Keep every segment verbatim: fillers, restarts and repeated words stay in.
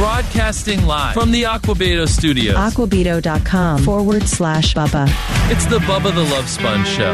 Broadcasting live from the Aquabedo studios. Aquabedo.com forward slash Bubba. It's the Bubba the Love Sponge Show.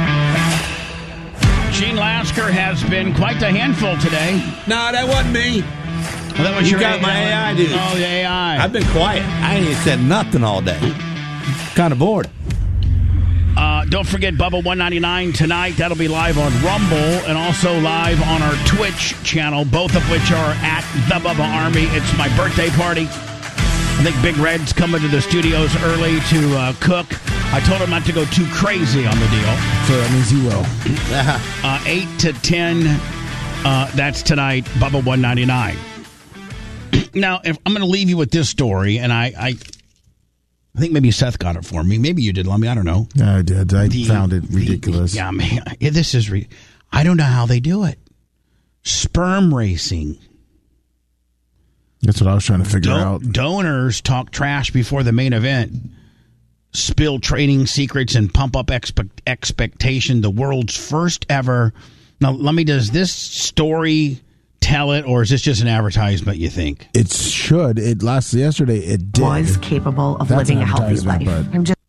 Gene Lasker has been quite the handful today. No, that wasn't me. Well, that was you your got A I. my A I, dude. Oh, the A I. I've been quiet. I ain't said nothing all day. Kind of bored. Uh, don't forget Bubba one ninety-nine tonight. That'll be live on Rumble and also live on our Twitch channel, both of which are at the Bubba Army. It's my birthday party. I think Big Red's coming to the studios early to uh, cook. I told him not to go too crazy on the deal. So that means he will. uh, eight to ten, uh, that's tonight, Bubba one ninety-nine. Now, if I'm going to leave you with this story, and I, I I think maybe Seth got it for me. Maybe you did, Lummy. I don't know. Yeah, I did. I the, found it ridiculous. The, yeah, man. This is... Re- I don't know how they do it. Sperm racing. That's what I was trying to figure Don- out. Donors talk trash before the main event. Spill training secrets and pump up expe- expectation. The world's first ever... Now, Lummy, does this story... tell it, or is this just an advertisement, you think? It should. It last yesterday, it did. Was capable of That's living a healthy life. but- I'm just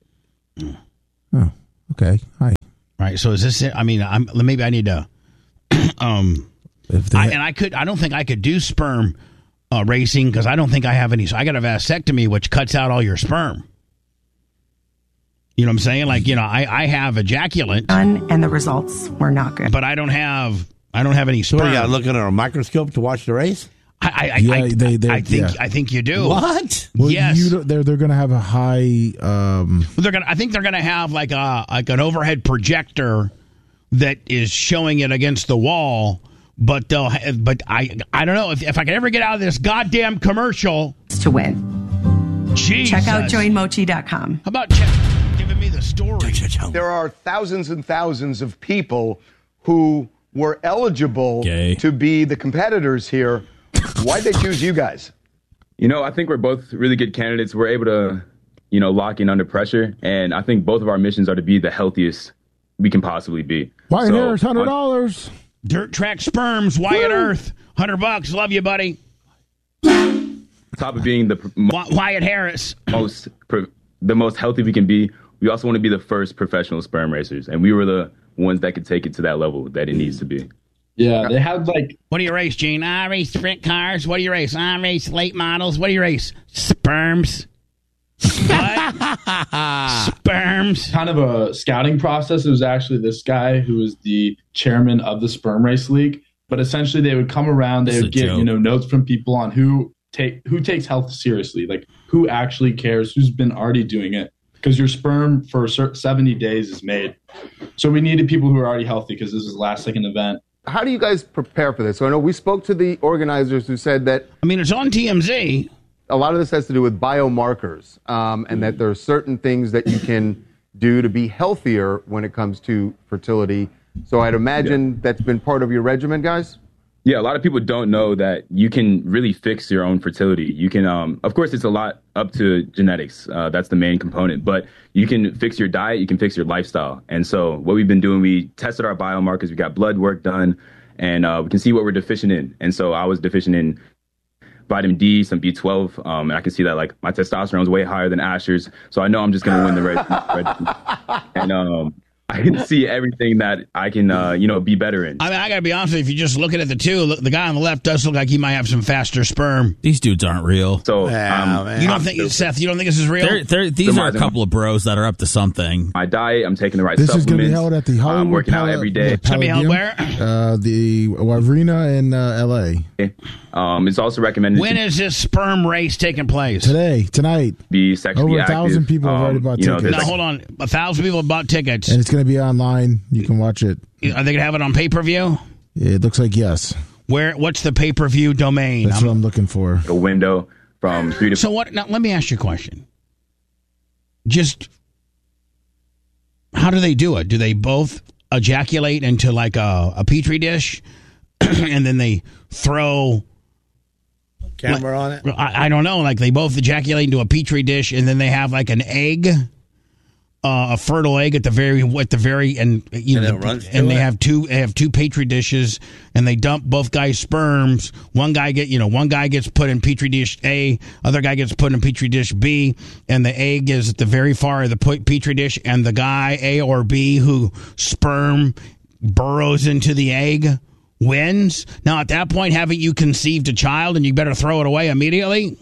Oh, okay. Hi. Right. So is this it? I mean, I'm maybe I need to um If they I, and I could I don't think I could do sperm uh, racing because I don't think I have any. So I got a vasectomy, which cuts out all your sperm. You know what I'm saying? Like, you know, I, I have ejaculant, done, and the results were not good. but I don't have I don't have any So sperm. you got to look under a microscope to watch the race? I, I, I, Yeah, I, they- they- I think yeah. I think you do. What? well, yes. you don't- they're they're going to have a high. Um, They're gonna. I think they're gonna have like a like an overhead projector that is showing it against the wall. But they'll. ha- But I. I don't know if if I can ever get out of this goddamn commercial. To win. Jesus. Check out join mochi dot com. How about check, giving me the story? There are thousands and thousands of people who were eligible Gay. to be the competitors here. Why'd they choose you guys? You know, I think we're both really good candidates. We're able to, you know, lock in under pressure. And I think both of our missions are to be the healthiest we can possibly be. Wyatt So, Harris, hundred on dollars. Dirt track sperms. Wyatt Earth. Hundred bucks. Love you, buddy. top of being the pr- mo- Wy- Wyatt Harris. most, pr- the most healthy we can be, we also want to be the first professional sperm racers. And we were the ones that could take it to that level that it needs to be. Yeah, they had like What do you race, Gene? I race sprint cars. What do you race? I race late models. What do you race? Sperms. What? Sperms. kind of a scouting process. It was actually this guy who was the chairman of the Sperm Race League. But essentially, they would come around. They This is would a get joke. you know notes from people on who take who takes health seriously, like who actually cares, who's been already doing it. Because your sperm for cer- seventy days is made. So we needed people who are already healthy because this is the last second event. How do you guys prepare for this? So I know we spoke to the organizers who said that I mean, it's on T M Z. a lot of this has to do with biomarkers, um, and that there are certain things that you can do to be healthier when it comes to fertility. So I'd imagine that's been part of your regimen, guys? Yeah, a lot of people don't know that you can really fix your own fertility. You can, um, of course, it's a lot up to genetics. Uh, that's the main component. But you can fix your diet, you can fix your lifestyle. And so what we've been doing, we tested our biomarkers, we got blood work done, and uh, we can see what we're deficient in. And so I was deficient in vitamin D, some B twelve, um, and I can see that like my testosterone is way higher than Asher's. So I know I'm just going to win the red. and um, I can see everything that I can, uh, you know, be better in. I mean, I got to be honest with you. If you're just looking at the two, look, the guy on the left does look like he might have some faster sperm. These dudes aren't real. So Yeah, um, man. You don't think, Seth, you don't think this is real? They're, they're, these So are a my- couple of bros that are up to something. my diet, I'm taking the right This is going to be supplements. held at the Hollywood I'm working out Pal- every day. the It's gonna be held Palladium, where? Uh, the arena in uh, L A Um, it's also recommended When to is this sperm race taking place? today, tonight, be sexually Over a active. thousand people have um, already bought you know, tickets. Now, there's- hold on. A thousand people have bought tickets. and it's going to be online. You can watch it. Are they going to have it on pay-per-view? It looks like yes. Where? What's the pay-per-view domain? That's I'm- what I'm looking for. a window from three to So what? Now, let me ask you a question. Just how do they do it? Do they both ejaculate into like a, a petri dish, and then they throw? Camera on it? I, I don't know. Like they both ejaculate into a petri dish, and then they have like an egg uh, a fertile egg at the very at the very and you And know it runs the, to and they it. have two they have two petri dishes and they dump both guys' sperms. One guy get you know one guy gets put in petri dish A, other guy gets put in petri dish B, and the egg is at the very far of the pe- petri dish, and the guy A or B who sperm burrows into the egg wins. Now at that point, haven't you conceived a child and you better throw it away immediately?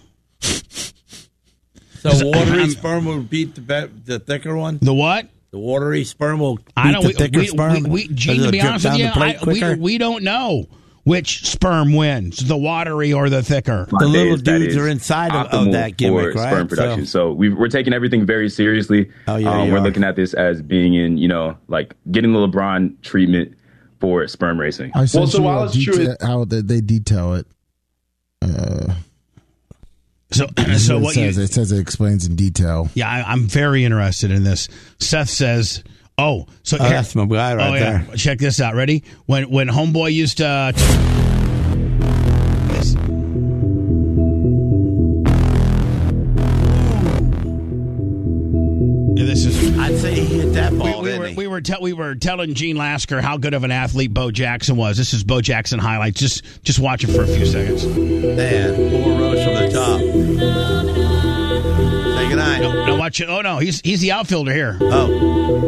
So watery sperm will beat the be- the thicker one. The what? The watery sperm will beat I don't. the We, thicker we, sperm. we, we, Gene, Does it to be drip honest with down you, the plate I, we, quicker? we don't know which sperm wins, the watery or the thicker. The little Days, that dudes is are inside of, of optimal that gimmick, for right? sperm production. So- So, we we're taking everything very seriously. Oh, yeah, um, you we're are. looking at this as being in, you know, like getting the LeBron treatment for sperm racing. I sent Well, so you while a it's true, deta- how they, they detail it. Uh, So, so so it what you? says it says it explains in detail. Yeah, I, I'm very interested in this. Seth says, "Oh, so Oh, here- that's my guy right oh yeah, there. check this out. Ready? When when Homeboy used to." Uh, t- this. Yeah, this is. I'd say he hit that ball, We, we didn't were he? we were, te- we were telling Gene Lasker how good of an athlete Bo Jackson was. This is Bo Jackson highlights. Just just watch it for a few seconds. Man, four rows from the top. Say goodnight. No, no, watch it. Oh no, he's he's the outfielder here. Oh.